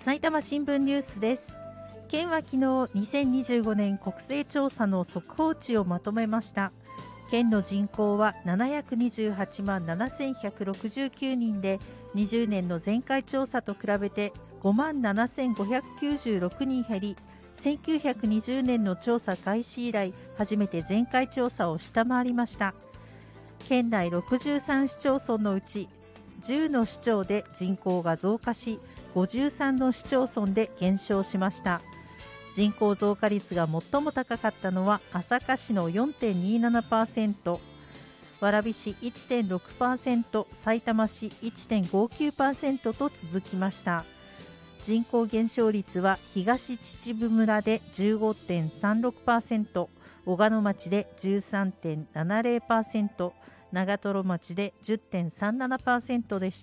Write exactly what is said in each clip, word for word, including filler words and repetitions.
埼玉新聞ニュースです。県は昨日にせんにじゅうごねん国勢調査の速報値をまとめました。県の人口はななひゃくにじゅうはちまんななせんひゃくろくじゅうきゅうにんで、にじゅうねんの前回調査と比べてごまんななせんごひゃくきゅうじゅうろくにん減り、せんきゅうひゃくにじゅうねんの調査開始以来初めて前回調査を下回りました。県内ろくじゅうさん市町村のうちじゅうの市町で人口が増加し、ごじゅうさんの市町村で減少しました。人口増加率が最も高かったのは朝霞市の よんてんにななパーセント、蕨市 いってんろくパーセント、さいたま市 いってんごきゅうパーセント と続きました。人口減少率は東秩父村で じゅうごてんさんろくパーセント、小鹿野町で じゅうさんてんななぜろパーセント、長瀞町で じゅってんさんななパーセント でした。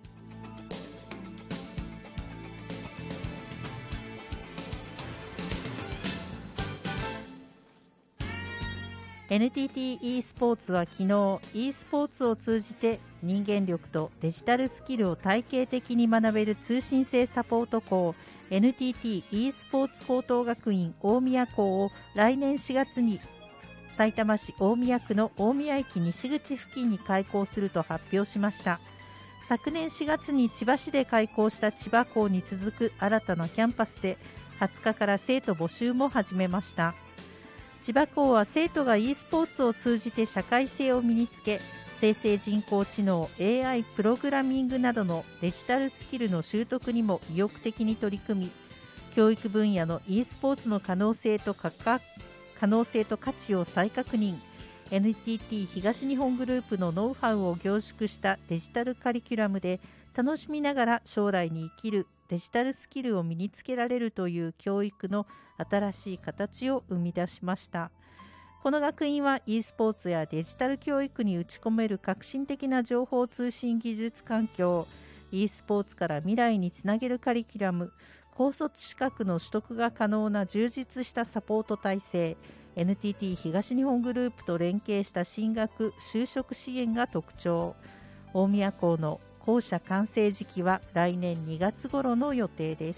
エヌティーティー e スポーツは昨日 e スポーツを通じて人間力とデジタルスキルを体系的に学べる通信制サポート校 エヌティーティー e スポーツ高等学院大宮校を来年しがつにさいたま市大宮区の大宮駅西口付近に開校すると発表しました。昨年しがつに千葉市で開校した千葉校に続く新たなキャンパスではつかから生徒募集も始めました。千葉校は生徒が e スポーツを通じて社会性を身につけ、生成人工知能 エーアイ プログラミングなどのデジタルスキルの習得にも意欲的に取り組み、教育分野の e スポーツの可能性と価格可能性と価値を再確認。 エヌティーティー 東日本グループのノウハウを凝縮したデジタルカリキュラムで楽しみながら将来に生きるデジタルスキルを身につけられるという教育の新しい形を生み出しました。この学院は e スポーツやデジタル教育に打ち込める革新的な情報通信技術環境、 e スポーツから未来につなげるカリキュラム、高卒資格の取得が可能な充実したサポート体制、 エヌティーティー 東日本グループと連携した進学・就職支援が特徴。大宮校の校舎完成時期は来年にがつ頃の予定です。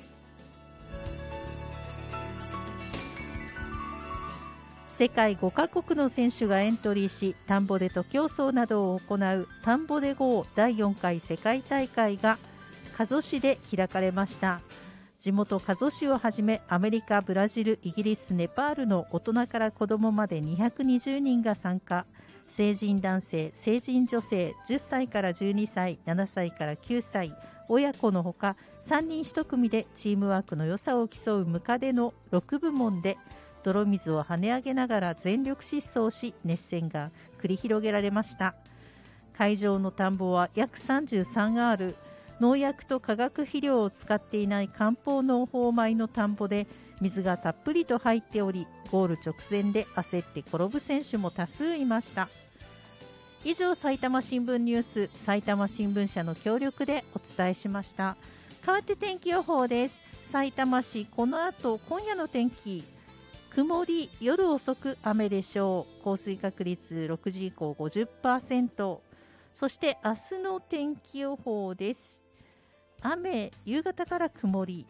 世界ごカ国の選手がエントリーし、田んぼで徒競走などを行う田んぼで ゴー だいよんかい世界大会が加須市で開かれました。地元加須市をはじめアメリカ、ブラジル、イギリス、ネパールの大人から子どもまでにひゃくにじゅうにんが参加。成人男性、成人女性、じゅっさいからじゅうにさい、ななさいからきゅうさい、親子のほかさんにんいち組でチームワークの良さを競うムカデのろくぶもんで泥水を跳ね上げながら全力疾走し、熱戦が繰り広げられました。会場の田んぼは約 さんじゅうさんアール、農薬と化学肥料を使っていない漢方農法米の田んぼで水がたっぷりと入っており、ゴール直前で焦って転ぶ選手も多数いました。以上、埼玉新聞ニュース、埼玉新聞社の協力でお伝えしました。代わって天気予報です。埼玉市、この後今夜の天気、曇り、夜遅く雨でしょう。降水確率ろくじ以降 ごじゅっパーセント。そして明日の天気予報です。雨、夕方から曇り。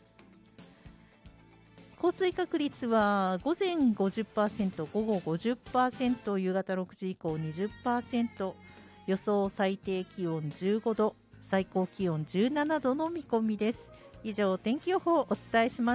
降水確率は午前 ごじゅっパーセント、午後 ごじゅっパーセント、夕方ろくじ以降 にじゅっパーセント。予想最低気温じゅうごど、最高気温じゅうななどの見込みです。以上、天気予報をお伝えしました。